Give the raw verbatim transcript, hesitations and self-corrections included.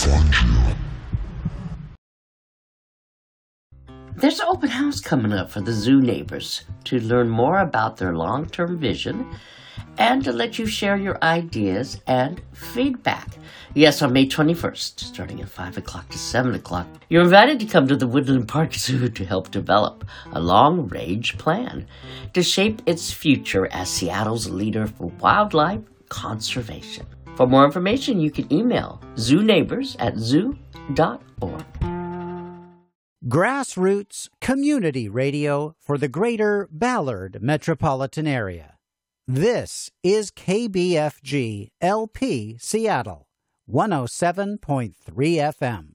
find you. There's an open house coming up for the zoo neighbors to learn more about their long-term vision and to let you share your ideas and feedback. Yes, on May twenty-first, starting at five o'clock to seven o'clock, you're invited to come to the Woodland Park Zoo to help develop a long-range plan to shape its future as Seattle's leader for wildlife conservation. For more information, you can email zooneighbors at zoo dot org. Grassroots Community Radio for the greater Ballard metropolitan area. This is K B F G L P Seattle, one oh seven point three F M.